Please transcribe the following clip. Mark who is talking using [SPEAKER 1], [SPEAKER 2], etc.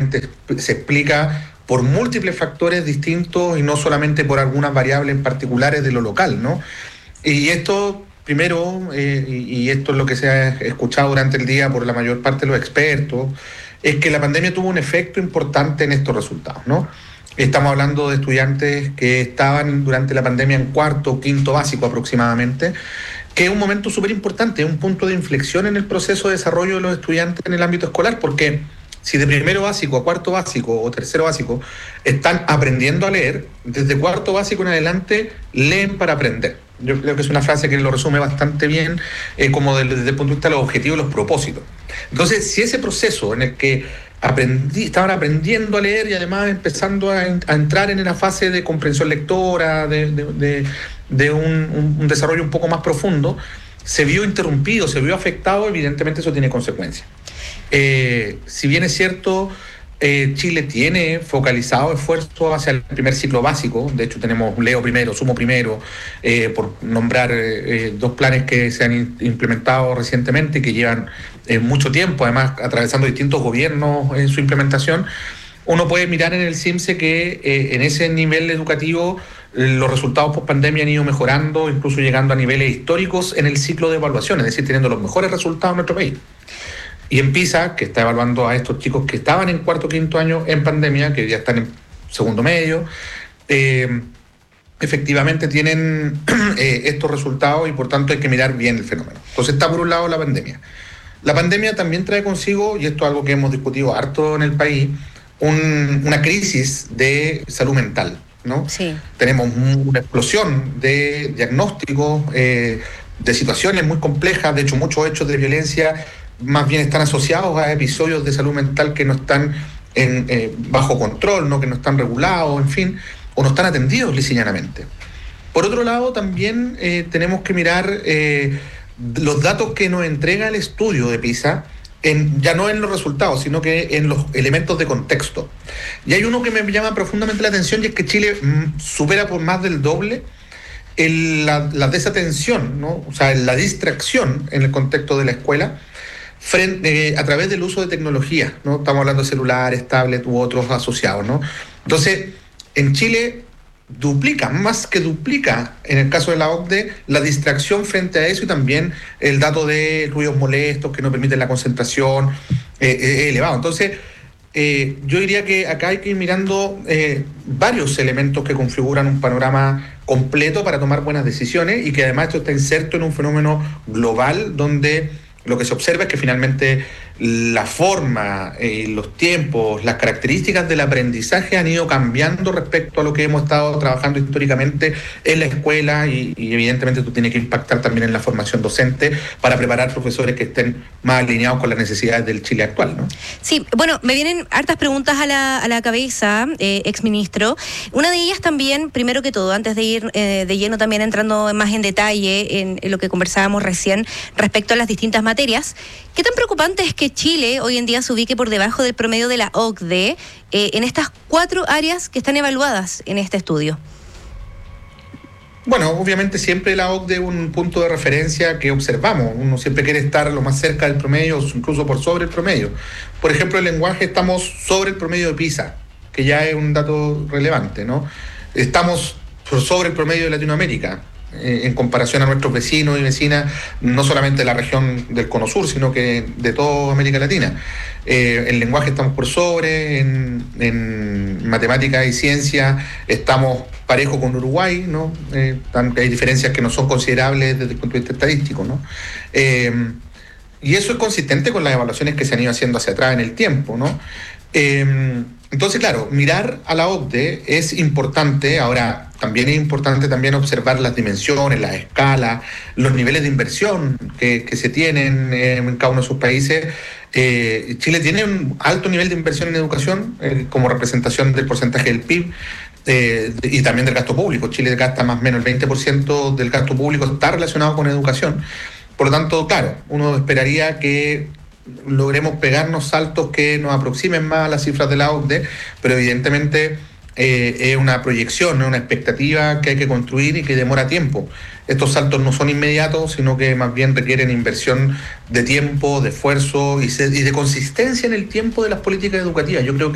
[SPEAKER 1] obviamente se explica por múltiples factores distintos y no solamente por algunas variables particulares de lo local, ¿no? Y esto, primero, y esto es lo que se ha escuchado durante el día por la mayor parte de los expertos, es que la pandemia tuvo un efecto importante en estos resultados, ¿no? Estamos hablando de estudiantes que estaban durante la pandemia en cuarto o quinto básico aproximadamente, que es un momento súper importante, es un punto de inflexión en el proceso de desarrollo de los estudiantes en el ámbito escolar, porque si de primero básico a cuarto básico o tercero básico están aprendiendo a leer, desde cuarto básico en adelante leen para aprender. Yo creo que es una frase que lo resume bastante bien, como desde el punto de vista de los objetivos y los propósitos. Entonces, si ese proceso en el que estaban aprendiendo a leer y además empezando a entrar en la fase de comprensión lectora, de un desarrollo un poco más profundo, se vio interrumpido, se vio afectado, evidentemente eso tiene consecuencias. Si bien es cierto, Chile tiene focalizado esfuerzo hacia el primer ciclo básico. De hecho tenemos Leo primero, Sumo primero, por nombrar dos planes que se han implementado recientemente y que llevan mucho tiempo, además atravesando distintos gobiernos en su implementación. Uno puede mirar en el CIMSE que en ese nivel educativo los resultados post pandemia han ido mejorando, incluso llegando a niveles históricos en el ciclo de evaluación, es decir, teniendo los mejores resultados en nuestro país. Y en PISA, que está evaluando a estos chicos que estaban en cuarto o quinto año en pandemia, que ya están en segundo medio, efectivamente tienen estos resultados y por tanto hay que mirar bien el fenómeno. Entonces está por un lado la pandemia. La pandemia también trae consigo, y esto es algo que hemos discutido harto en el país, una crisis de salud mental, ¿no?
[SPEAKER 2] Sí.
[SPEAKER 1] Tenemos una explosión de diagnósticos, de situaciones muy complejas, de hecho muchos hechos de violencia más bien están asociados a episodios de salud mental que no están bajo control, ¿no? Que no están regulados, en fin, o no están atendidos lisa y llanamente. Por otro lado, también tenemos que mirar los datos que nos entrega el estudio de PISA, ya no en los resultados, sino que en los elementos de contexto. Y hay uno que me llama profundamente la atención, y es que Chile supera por más del doble la desatención, ¿no? O sea, la distracción en el contexto de la escuela, a través del uso de tecnología, ¿no? Estamos hablando de celulares, tablets u otros asociados, ¿no? Entonces, en Chile más que duplica, en el caso de la OCDE, la distracción frente a eso, y también el dato de ruidos molestos que no permiten la concentración elevado. Entonces, yo diría que acá hay que ir mirando varios elementos que configuran un panorama completo para tomar buenas decisiones, y que además esto está inserto en un fenómeno global donde lo que se observa es que finalmente la forma, los tiempos, las características del aprendizaje han ido cambiando respecto a lo que hemos estado trabajando históricamente en la escuela, y evidentemente esto tiene que impactar también en la formación docente para preparar profesores que estén más alineados con las necesidades del Chile actual, ¿no?
[SPEAKER 2] Sí, bueno, me vienen hartas preguntas a la cabeza, exministro. Una de ellas también, primero que todo, antes de ir de lleno también entrando más en detalle en lo que conversábamos recién respecto a las distintas materias, ¿qué tan preocupante es que Chile hoy en día se ubique por debajo del promedio de la OCDE en estas 4 áreas que están evaluadas en este estudio?
[SPEAKER 1] Bueno, obviamente siempre la OCDE es un punto de referencia que observamos. Uno siempre quiere estar lo más cerca del promedio, incluso por sobre el promedio. Por ejemplo, en lenguaje estamos sobre el promedio de PISA, que ya es un dato relevante, ¿no? Estamos por sobre el promedio de Latinoamérica, en comparación a nuestros vecinos y vecinas, no solamente de la región del Cono Sur, sino que de toda América Latina. En lenguaje estamos por sobre, en matemáticas y ciencia estamos parejo con Uruguay, ¿no? Hay diferencias que no son considerables desde el punto de vista estadístico, ¿no? Y eso es consistente con las evaluaciones que se han ido haciendo hacia atrás en el tiempo, ¿no? Entonces, claro, mirar a la OCDE es importante. Ahora, también es importante observar las dimensiones, las escalas, los niveles de inversión que se tienen en cada uno de sus países. Chile tiene un alto nivel de inversión en educación como representación del porcentaje del PIB y también del gasto público. Chile gasta más o menos el 20% del gasto público está relacionado con educación. Por lo tanto, claro, uno esperaría que logremos pegarnos saltos que nos aproximen más a las cifras de la OCDE, pero evidentemente es una proyección, es una expectativa que hay que construir y que demora tiempo. Estos saltos no son inmediatos, sino que más bien requieren inversión de tiempo, de esfuerzo y de consistencia en el tiempo de las políticas educativas. Yo creo que